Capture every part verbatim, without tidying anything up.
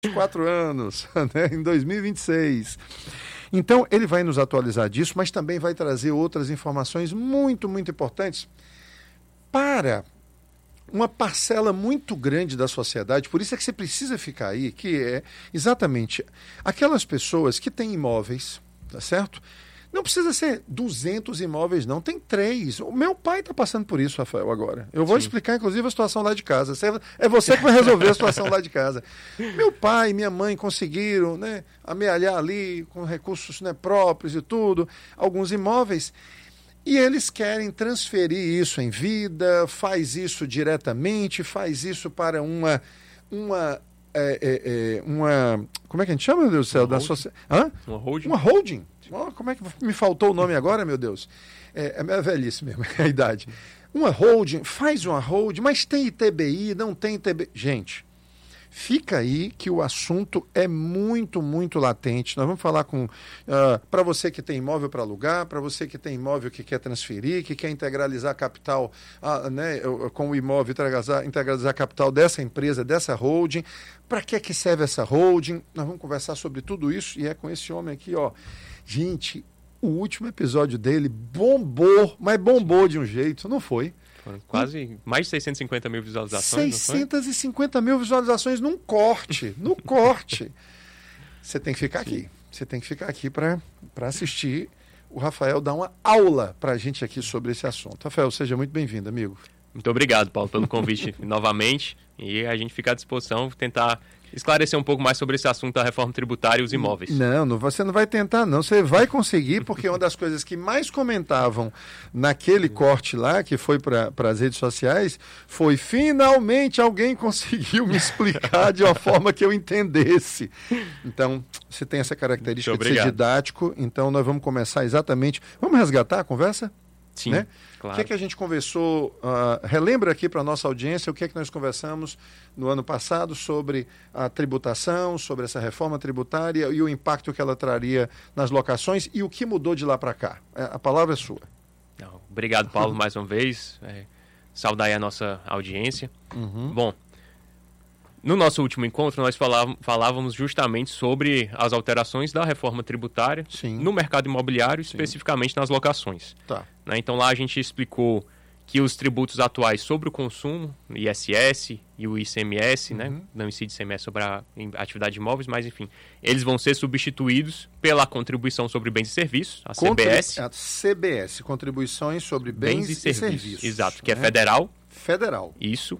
quatro anos, né, em dois mil e vinte e seis. Então, ele vai nos atualizar disso, mas também vai trazer outras informações muito, muito importantes para uma parcela muito grande da sociedade. Por isso é que você precisa ficar aí, que é exatamente aquelas pessoas que têm imóveis, tá certo? Não precisa ser duzentos imóveis, não. Tem três. O meu pai está passando por isso, Rafael, agora. Eu vou Sim. explicar, inclusive, a situação lá de casa. É você que vai resolver a situação lá de casa. Meu pai e minha mãe conseguiram, né, amealhar ali com recursos, né, próprios e tudo, alguns imóveis. E eles querem transferir isso em vida, faz isso diretamente, faz isso para uma... uma É, é, é, uma... Como é que a gente chama, meu Deus do céu? Uma da holding. socia... Hã? Uma holding. Uma holding. Oh, como é que me faltou o nome agora, meu Deus? É, é minha velhice mesmo, é a idade. Uma holding, faz uma holding, mas tem I T B I, não tem I T B I. Gente, fica aí que o assunto é muito, muito latente. Nós vamos falar com... Uh, para você que tem imóvel para alugar, para você que tem imóvel que quer transferir, que quer integralizar capital, uh, né, com o imóvel, integralizar, integralizar capital dessa empresa, dessa holding. Para que que serve essa holding? Nós vamos conversar sobre tudo isso e é com esse homem aqui, ó. Gente, o último episódio dele bombou, mas bombou de um jeito, não foi? Foram quase e... mais de seiscentas e cinquenta mil visualizações, seiscentas e cinquenta mil visualizações num corte, no corte. Você tem que ficar Sim. aqui, você tem que ficar aqui para assistir o Rafael dar uma aula para a gente aqui sobre esse assunto. Rafael, seja muito bem-vindo, amigo. Muito obrigado, Paulo, pelo convite novamente. E a gente fica à disposição para tentar esclarecer um pouco mais sobre esse assunto da reforma tributária e os imóveis. Não, não, você não vai tentar, não. Você vai conseguir, porque uma das coisas que mais comentavam naquele corte lá, que foi para as redes sociais, foi finalmente alguém conseguiu me explicar de uma forma que eu entendesse. Então, você tem essa característica de ser didático, então nós vamos começar exatamente... Vamos resgatar a conversa? Sim, né? Claro. O que é que a gente conversou? Uh, relembra aqui para a nossa audiência o que é que nós conversamos no ano passado sobre a tributação, sobre essa reforma tributária e o impacto que ela traria nas locações e o que mudou de lá para cá. A palavra é sua. Não, obrigado, Paulo, mais uma vez. É, saudar aí a nossa audiência. Uhum. Bom, no nosso último encontro, nós falávamos justamente sobre as alterações da reforma tributária Sim. no mercado imobiliário, Sim. especificamente nas locações. Tá. Né? Então lá a gente explicou que os tributos atuais sobre o consumo, o I S S e o I C M S, uhum. né? Não incide I C M S sobre a atividade de imóveis, mas enfim, eles vão ser substituídos pela contribuição sobre bens e serviços, a Contrib... C B S. A C B S, Contribuições sobre Bens, bens e, e Serviços. serviços. Exato, que né? é federal. Federal. Isso.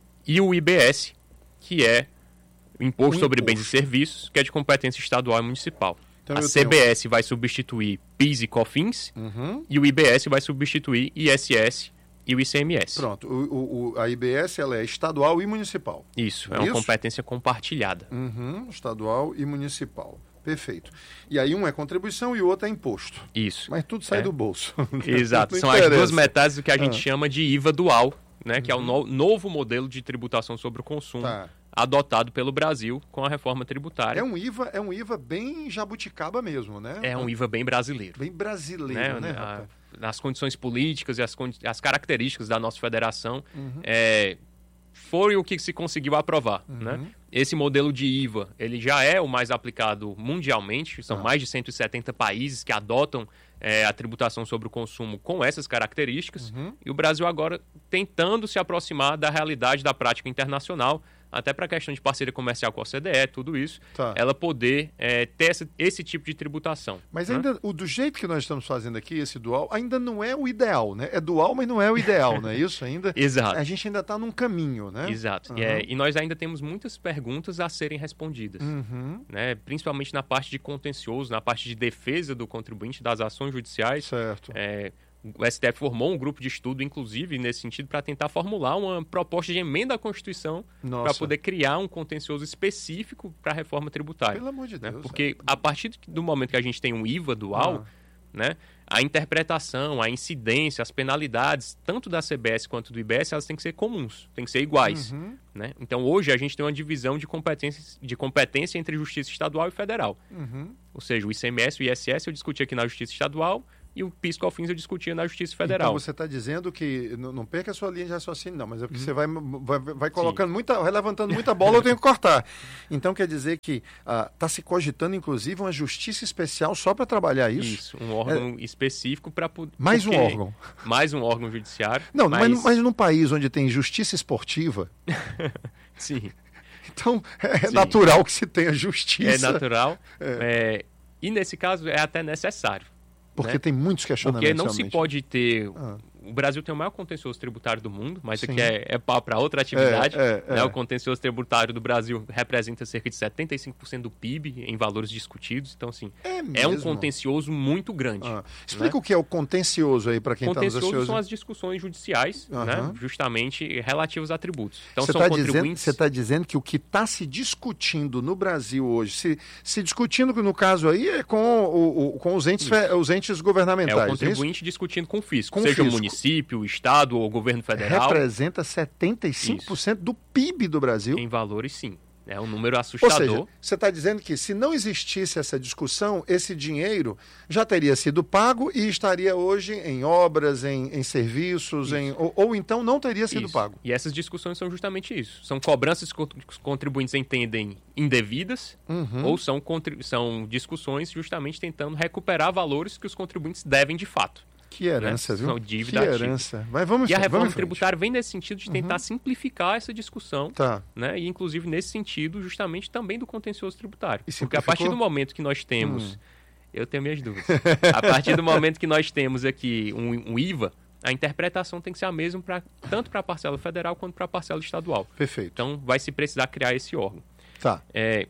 E o I B S, que é o Imposto o sobre imposto. Bens e Serviços, que é de competência estadual e municipal. Então, a C B S tenho... vai substituir P I S e COFINS, uhum. e o I B S vai substituir I S S e o I C M S. Pronto, o, o, a I B S ela é estadual e municipal. Isso, é, é uma isso? competência compartilhada. Uhum, estadual e municipal. Perfeito. E aí um é contribuição e o outro é imposto. Isso. Mas tudo sai é. do bolso. Exato, são interessa. as duas metades do que a gente ah. chama de I V A dual, né, que uhum. é o no, novo modelo de tributação sobre o consumo. Tá. Adotado pelo Brasil com a reforma tributária. É um I V A, é um I V A bem jabuticaba mesmo, né? É um I V A bem brasileiro. Bem brasileiro, né? né a, nas condições políticas e as, as características da nossa federação, uhum. é, foi o que se conseguiu aprovar. Uhum. Né? Esse modelo de I V A, ele já é o mais aplicado mundialmente, são ah. mais de cento e setenta países que adotam é, a tributação sobre o consumo com essas características, uhum. e o Brasil agora tentando se aproximar da realidade da prática internacional, até para a questão de parceria comercial com a O C D E, tudo isso, tá. ela poder é, ter essa, esse tipo de tributação. Mas né? ainda, o, do jeito que nós estamos fazendo aqui, esse dual, ainda não é o ideal, né? É dual, mas não é o ideal, não é isso? Ainda, Exato. A gente ainda está num caminho, né? Exato. Uhum. E, é, e nós ainda temos muitas perguntas a serem respondidas, uhum. né? Principalmente na parte de contencioso, na parte de defesa do contribuinte das ações judiciais. Certo. É, o S T F formou um grupo de estudo, inclusive, nesse sentido, para tentar formular uma proposta de emenda à Constituição para poder criar um contencioso específico para a reforma tributária. Pelo amor de Deus. Né? Porque é. a partir do momento que a gente tem um I V A dual, ah. né, a interpretação, a incidência, as penalidades, tanto da C B S quanto do I B S, elas têm que ser comuns, têm que ser iguais. Uhum. Né? Então, hoje, a gente tem uma divisão de competência, de competência entre Justiça Estadual e Federal. Uhum. Ou seja, o I C M S e o I S S eu discuti aqui na Justiça Estadual, e o PIS e COFINS eu discutia na Justiça Federal. Então você está dizendo que, não, não perca a sua linha de raciocínio não, mas é porque hum. você vai, vai, vai colocando muita, vai levantando muita bola, eu tenho que cortar. Então quer dizer que está uh, se cogitando inclusive uma justiça especial só para trabalhar isso? Isso, um órgão é... específico para... Mais um órgão. Mais um órgão judiciário. Não, mas, mas, mas num país onde tem justiça esportiva... Sim. Então é Sim. natural que se tenha justiça. É natural. É. É, e nesse caso é até necessário. Porque né? tem muitos questionamentos. Porque não realmente. se pode ter... Ah. O Brasil tem o maior contencioso tributário do mundo, mas Sim. isso aqui é, é para outra atividade. É, é, né? é. O contencioso tributário do Brasil representa cerca de setenta e cinco por cento do P I B em valores discutidos. Então, assim, é, é um contencioso muito grande. Ah. Explica né? o que é o contencioso aí para quem está nos assistindo. Contencioso são as discussões judiciais, uhum. né? justamente relativas a tributos. Então, você são tá contribuintes... Você está dizendo que o que está se discutindo no Brasil hoje, se, se discutindo no caso aí, é com, o, o, com os, entes, os entes governamentais. É o contribuinte é discutindo com o fisco, com seja o fisco. município, estado ou governo federal. Representa setenta e cinco por cento Isso. do P I B do Brasil. Em valores, sim. É um número assustador. Ou seja, você está dizendo que se não existisse essa discussão, esse dinheiro já teria sido pago e estaria hoje em obras, em, em serviços, em, ou, ou então não teria sido isso. pago. E essas discussões são justamente isso. São cobranças que os contribuintes entendem indevidas uhum. ou são, são discussões justamente tentando recuperar valores que os contribuintes devem de fato. Que herança, né? viu? São dívida que ativa. herança. Mas vamos e a vamos reforma tributária vem nesse sentido de tentar uhum. simplificar essa discussão, tá. né? E inclusive nesse sentido justamente também do contencioso tributário. E Porque a partir do momento que nós temos, hum. eu tenho minhas dúvidas, a partir do momento que nós temos aqui um, um I V A, a interpretação tem que ser a mesma pra, tanto para a parcela federal quanto para a parcela estadual. Perfeito. Então vai se precisar criar esse órgão. Tá. É,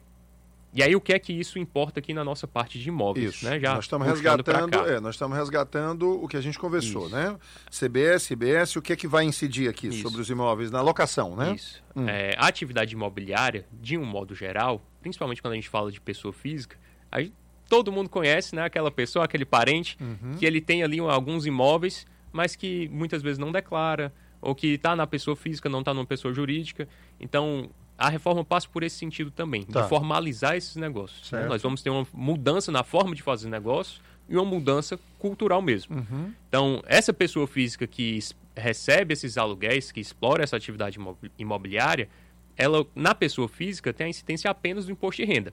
E aí o que é que isso importa aqui na nossa parte de imóveis? Isso. Né? Já nós estamos resgatando, é, nós estamos resgatando o que a gente conversou, isso. né? C B S, I B S, o que é que vai incidir aqui isso. sobre os imóveis na locação, né? Isso. Hum. É, a atividade imobiliária, de um modo geral, principalmente quando a gente fala de pessoa física, aí todo mundo conhece, né? Aquela pessoa, aquele parente, uhum. que ele tem ali alguns imóveis, mas que muitas vezes não declara, ou que está na pessoa física, não está numa pessoa jurídica. Então, a reforma passa por esse sentido também, tá. de formalizar esses negócios. Né? Nós vamos ter uma mudança na forma de fazer negócio e uma mudança cultural mesmo. Uhum. Então, essa pessoa física que recebe esses aluguéis, que explora essa atividade imobiliária, ela, na pessoa física, tem a incidência apenas do imposto de renda,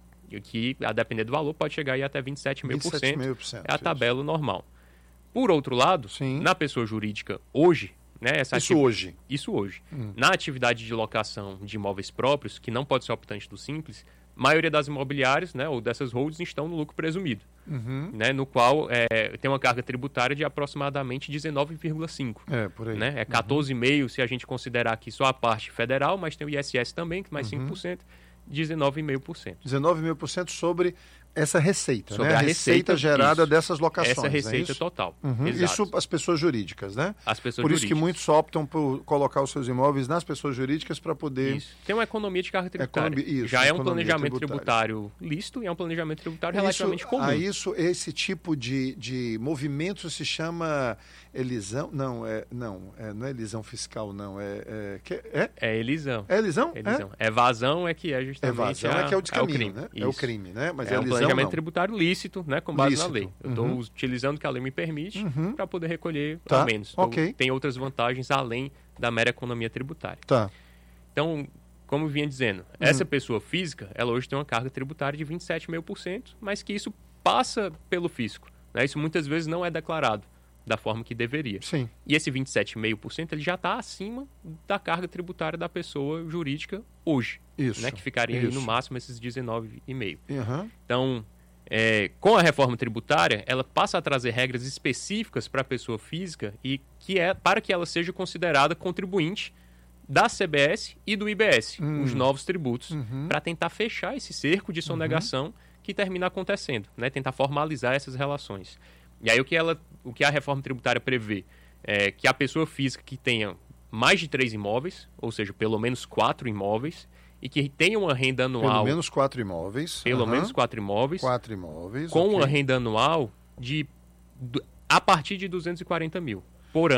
que, a depender do valor, pode chegar aí até vinte e sete vírgula cinco por cento. É a tabela normal. Por outro lado, Sim. na pessoa jurídica, hoje... Né, essa isso ati... hoje. Isso hoje. Hum. Na atividade de locação de imóveis próprios, que não pode ser optante do Simples, a maioria das imobiliárias, né, ou dessas holdings estão no lucro presumido, uhum. né, no qual é, tem uma carga tributária de aproximadamente dezenove vírgula cinco por cento. É, por aí. Né? É quatorze vírgula cinco por cento se a gente considerar aqui só a parte federal, mas tem o I S S também, que mais uhum. cinco por cento, dezenove vírgula cinco por cento. dezenove vírgula cinco por cento sobre essa receita, sobre né? a, a receita, receita gerada isso. dessas locações. Essa receita é isso? total. Uhum. Isso as pessoas jurídicas, né? As pessoas por isso jurídicas. que muitos optam por colocar os seus imóveis nas pessoas jurídicas para poder... Isso. Tem uma economia de carga tributária. Economia, isso, Já é um planejamento tributária. tributário lícito e é um planejamento tributário isso, relativamente comum. A isso, esse tipo de, de movimento se chama elisão... Não, é, não, é, não é elisão fiscal, não. É, é, que, é? é elisão. É elisão? elisão. É? Evasão é que é justamente Evasão a, é que é o descaminho, é o crime. né? Isso. É o crime, né? Mas é é um elisão, planejamento não. tributário lícito, né, com base lícito. na lei. Eu estou uhum. utilizando o que a lei me permite uhum. para poder recolher tá. a menos. Okay. Então, tem outras vantagens além da mera economia tributária. Tá. Então, como eu vinha dizendo, uhum. essa pessoa física, ela hoje tem uma carga tributária de vinte e sete vírgula cinco por cento, mas que isso passa pelo fisco. Né? Isso muitas vezes não é declarado da forma que deveria. Sim. E esse vinte e sete vírgula cinco por cento ele já está acima da carga tributária da pessoa jurídica hoje. Isso. Né? Que ficaria aí no máximo esses dezenove vírgula cinco por cento. Uhum. Então, é, com a reforma tributária, ela passa a trazer regras específicas para a pessoa física e que é para que ela seja considerada contribuinte da C B S e do I B S, hum. os novos tributos, uhum. para tentar fechar esse cerco de sonegação uhum. que termina acontecendo, né? Tentar formalizar essas relações. E aí o que, ela, o que a reforma tributária prevê é que a pessoa física que tenha mais de três imóveis, ou seja, pelo menos quatro imóveis, e que tenha uma renda anual... Pelo menos quatro imóveis. Pelo uhum. menos quatro imóveis. Quatro imóveis, Com okay. uma renda anual de... a partir de duzentos e quarenta mil por ano.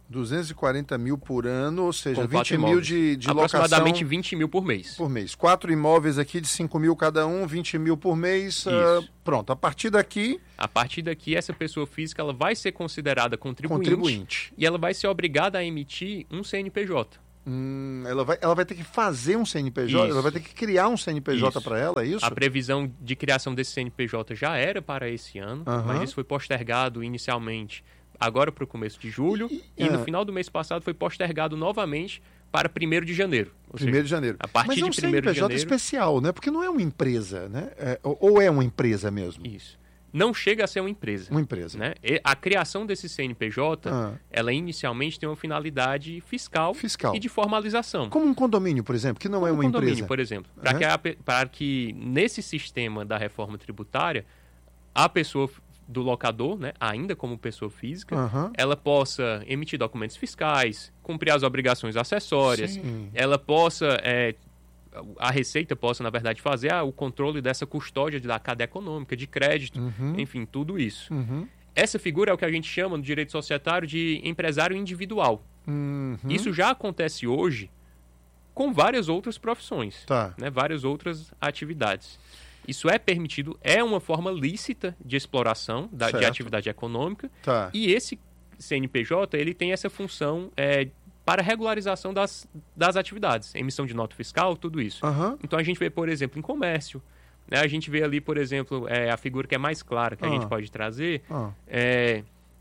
duzentos e quarenta mil por ano, ou seja, Com vinte quatro mil imóveis. de, de Aproximadamente locação vinte mil por mês. por mês. Quatro imóveis aqui de cinco mil cada um, vinte mil por mês. ah, Isso. pronto, a partir daqui, A partir daqui, essa pessoa física ela vai ser considerada contribuinte, contribuinte. e ela vai ser obrigada a emitir um C N P J. Hum, ela, vai, ela vai ter que fazer um C N P J, Isso. ela vai ter que criar um C N P J Isso. para ela, é isso? A previsão de criação desse C N P J já era para esse ano, Aham. mas isso foi postergado inicialmente agora para o começo de julho, E- e, no ah. final do mês passado foi postergado novamente para primeiro de janeiro. Ou Primeiro de seja, janeiro. a partir Mas é um de primeiro de C N P J janeiro... especial, né? Porque não é uma empresa, né? É, ou, ou é uma empresa mesmo? Isso. Não chega a ser uma empresa. Uma empresa. Né? E a criação desse C N P J, Ah. ela inicialmente tem uma finalidade fiscal, Fiscal. e de formalização. Como um condomínio, por exemplo, que não é Como uma condomínio, empresa. por exemplo. Para É? que, a pe- para que nesse sistema da reforma tributária, a pessoa f- do locador, né, ainda como pessoa física, Aham. ela possa emitir documentos fiscais, cumprir as obrigações acessórias, Sim. ela possa, é, a Receita possa, na verdade, fazer ah, o controle dessa custódia da cadeia econômica, de crédito, Uhum. enfim, tudo isso. Uhum. Essa figura é o que a gente chama no direito societário de empresário individual. Uhum. Isso já acontece hoje com várias outras profissões, Tá. né, várias outras atividades. Isso é permitido, é uma forma lícita de exploração da, de Certo. atividade econômica, Tá. e esse C N P J ele tem essa função é, para regularização das, das atividades, emissão de nota fiscal, tudo isso. Aham. Então a gente vê, por exemplo, em comércio, né, a gente vê ali, por exemplo, é, a figura que é mais clara que a Ah. gente pode trazer Ah. é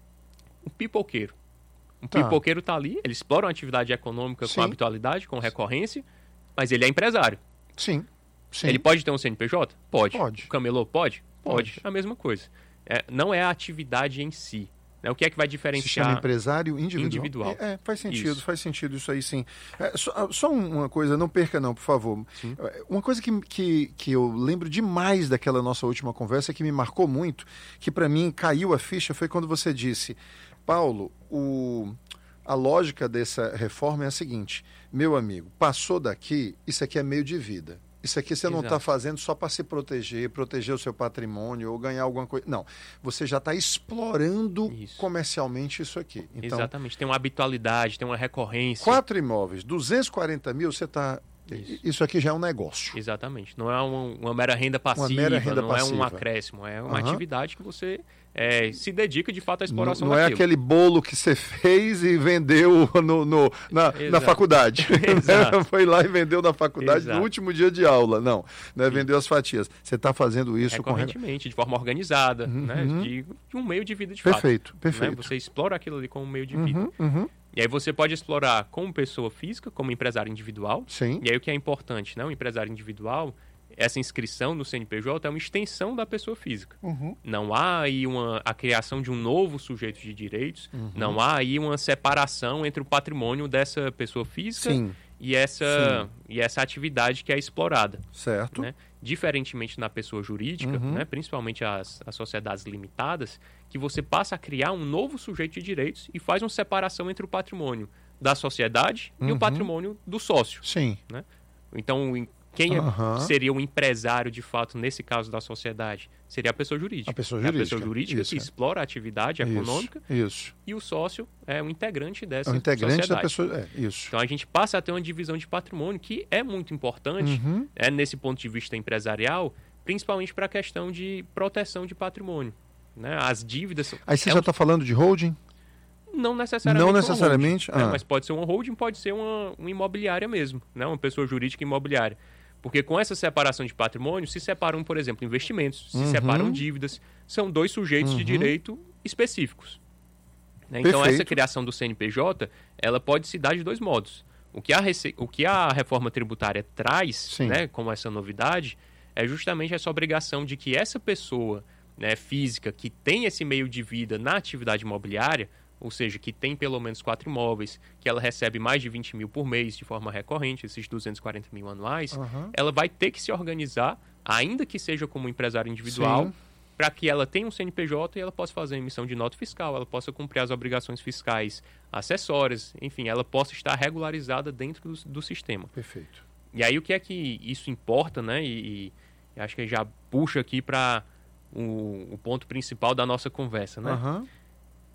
o pipoqueiro. O Tá. pipoqueiro está ali, ele explora uma atividade econômica Sim. com habitualidade, com recorrência, mas ele é empresário. Sim. Sim. Ele pode ter um C N P J? Pode. Pode. O camelô pode? Pode. Pode. É a mesma coisa. É, não é a atividade em si. Né? O que é que vai Se diferenciar? chama empresário individual. Individual. É, é, faz sentido, Isso. faz sentido isso aí sim. É, só, só uma coisa, não perca não, por favor. Sim. É, Uma coisa que, que, que eu lembro demais daquela nossa última conversa, que me marcou muito, que para mim caiu a ficha, foi quando você disse, Paulo, o, a lógica dessa reforma é a seguinte, meu amigo, passou daqui, isso aqui é meio de vida. Isso aqui você não está Exato. fazendo só para se proteger, proteger o seu patrimônio ou ganhar alguma coisa. Não, você já está explorando Isso. comercialmente isso aqui. Então, Exatamente. Tem uma habitualidade, tem uma recorrência. quatro imóveis, duzentos e quarenta mil, você está... Isso. Isso aqui já é um negócio. Exatamente. Não é uma, uma mera renda passiva, mera renda não é um passiva. acréscimo. É uma Aham. atividade que você é, se dedica de fato à Não, exploração não é daquilo. aquele bolo que você fez e vendeu no, no- na, na Exato. faculdade. Exato. Foi lá e vendeu na faculdade Exato. no último dia de aula. Não, né? Vendeu as fatias. Você está fazendo isso com... re- Recorrentemente, de forma organizada, né? Uhum. de, de um meio de vida de Perfeito, fato. perfeito. Né? Você explora aquilo ali como um meio de vida. Uhum, uhum. E aí você pode explorar como pessoa física, como empresário individual. Sim. E aí o que é importante, né? O empresário individual, essa inscrição no C N P J é uma extensão da pessoa física. Uhum. Não há aí uma, a criação de um novo sujeito de direitos, Uhum. não há aí uma separação entre o patrimônio dessa pessoa física Sim, e essa, e essa atividade que é explorada. certo. Né? Diferentemente na pessoa jurídica, Uhum. né? Principalmente as, as sociedades limitadas, que você passa a criar um novo sujeito de direitos e faz uma separação entre o patrimônio da sociedade e Uhum. o patrimônio do sócio. Sim. Então, em- quem é- Aham. seria o empresário de fato nesse caso da sociedade? Seria a pessoa jurídica. A pessoa É a pessoa jurídica, jurídica isso, que é. explora a atividade econômica Isso, isso. e o sócio é um integrante É dessa o integrante sociedade. da pessoa... É, isso. Então a gente passa a ter uma divisão de patrimônio que é muito importante, Uhum. é, nesse ponto de vista empresarial, principalmente para a questão de proteção de patrimônio. Né? As dívidas... Aí você é já um- está falando de holding? Não necessariamente Não uma necessariamente? holding, né? Ah. Mas pode ser uma holding, pode ser uma, uma imobiliária mesmo, né? Uma pessoa jurídica imobiliária. Porque com essa separação de patrimônio, se separam, por exemplo, investimentos, se Uhum. separam dívidas. São dois sujeitos de Uhum. direito específicos. Né? Então, essa Perfeito. criação do C N P J, ela pode se dar de dois modos. O que a, rece... o que a reforma tributária traz, Sim. né, como essa novidade, é justamente essa obrigação de que essa pessoa, né, física que tem esse meio de vida na atividade imobiliária, ou seja, que tem pelo menos quatro imóveis, que ela recebe mais de vinte mil por mês de forma recorrente, esses duzentos e quarenta mil anuais, Aham. ela vai ter que se organizar, ainda que seja como empresário individual, Sim. para que ela tenha um C N P J e ela possa fazer emissão de nota fiscal, ela possa cumprir as obrigações fiscais acessórias, enfim, ela possa estar regularizada dentro do, do sistema. Perfeito. E aí o que é que isso importa, né? E, e acho que já puxa aqui para o, o ponto principal da nossa conversa, né? Aham.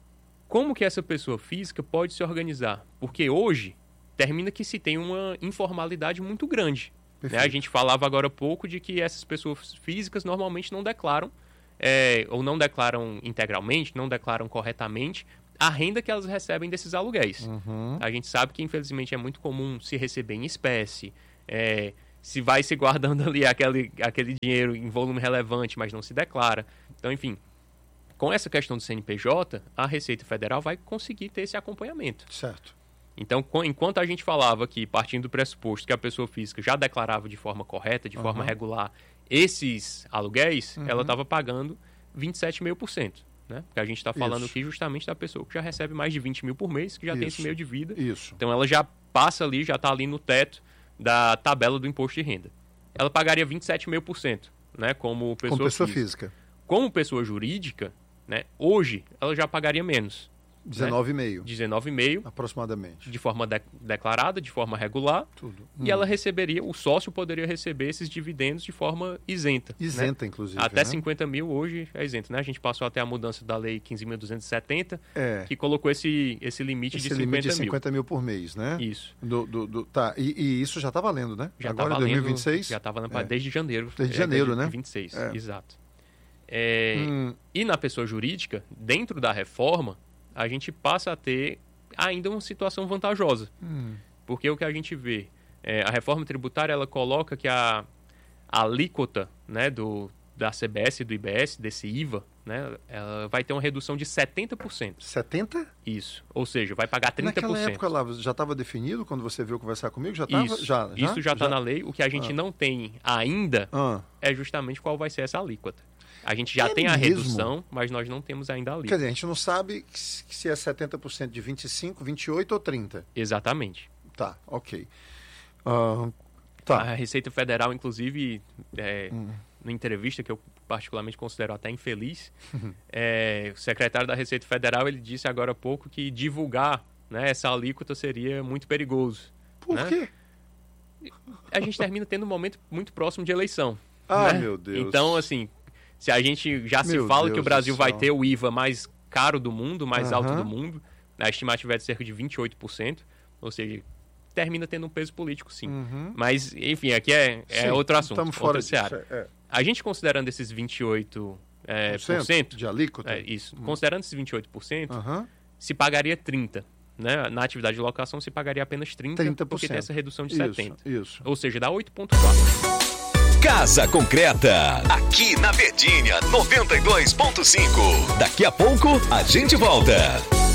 Como que essa pessoa física pode se organizar? Porque hoje termina que se tem uma informalidade muito grande. Né? A gente falava agora há pouco de que essas pessoas físicas normalmente não declaram, é, ou não declaram integralmente, não declaram corretamente a renda que elas recebem desses aluguéis. Uhum. A gente sabe que, infelizmente, é muito comum se receber em espécie, é, se vai se guardando ali aquele, aquele dinheiro em volume relevante, mas não se declara. Então, enfim, com essa questão do C N P J, a Receita Federal vai conseguir ter esse acompanhamento. Certo. Então, enquanto a gente falava aqui, partindo do pressuposto que a pessoa física já declarava de forma correta, de uhum. forma regular, esses aluguéis, uhum. ela estava pagando vinte e sete vírgula cinco por cento. Né? Porque a gente está falando Isso. aqui justamente da pessoa que já recebe mais de vinte mil por mês, que já Isso. tem esse meio de vida. Isso. Então, ela já passa ali, já está ali no teto da tabela do imposto de renda. Ela pagaria vinte e sete vírgula cinco por cento, né? Como pessoa, Como pessoa física. física. Como pessoa jurídica, né? Hoje, ela já pagaria menos. dezenove vírgula cinco. dezenove vírgula cinco. Aproximadamente. De forma de- declarada, de forma regular. Tudo. E hum. ela receberia, o sócio poderia receber esses dividendos de forma isenta. Isenta, né? inclusive. Até né? cinquenta mil hoje é isento, né? A gente passou até a mudança da lei quinze mil duzentos e setenta, É. que colocou esse, esse limite Esse de cinquenta limite de mil. cinquenta mil por mês, né? Isso. Do, do, do, tá, e, e isso já está valendo, né? Já Agora, tá valendo, dois mil e vinte e seis? Já está valendo É. desde janeiro. Desde é, janeiro, desde né? vinte e seis, É. exato. É, Hum. E na pessoa jurídica, dentro da reforma, a gente passa a ter ainda uma situação vantajosa. Hum. Porque o que a gente vê, é, a reforma tributária, ela coloca que a, a alíquota, né, do, da C B S e do I B S, desse I V A, né, ela vai ter uma redução de setenta por cento. setenta por cento? Isso. Ou seja, vai pagar trinta por cento. Naquela época lá, já estava definido quando você veio conversar comigo? Já estava? Isso, já, já, isso já está na lei. O que a gente Ah. não tem ainda Ah. é justamente qual vai ser essa alíquota. A gente já É tem a mesmo? redução, mas nós não temos ainda a Quer alíquota. dizer, a gente não sabe se é setenta por cento de vinte e cinco, vinte e oito ou trinta. Exatamente. Tá, ok. Ah, tá. A Receita Federal, inclusive, é, Hum. numa entrevista que eu particularmente considero até infeliz, é, o secretário da Receita Federal ele disse agora há pouco que divulgar, né, essa alíquota seria muito perigoso. Por né? quê? A gente termina tendo um momento muito próximo de eleição. Ah, né? meu Deus. Então, assim, se a gente já se Meu fala Deus que o Brasil do vai céu. ter o I V A mais caro do mundo, mais alto Aham. do mundo, a estimativa é de cerca de vinte e oito por cento, ou seja, termina tendo um peso político, sim. Uhum. Mas, enfim, aqui é, é Sim, outro assunto, Estamos fora outra disso. seara. É, A gente considerando esses vinte e oito por cento, é, por cento, de alíquota? é, isso, considerando esses vinte e oito por cento, Aham. se pagaria trinta por cento. Né? Na atividade de locação se pagaria apenas trinta por cento, trinta por cento. porque tem essa redução de Isso, setenta por cento. isso. Ou seja, dá oito vírgula quatro. Casa Concreta, aqui na Verdinha noventa e dois ponto cinco. Daqui a pouco a gente volta.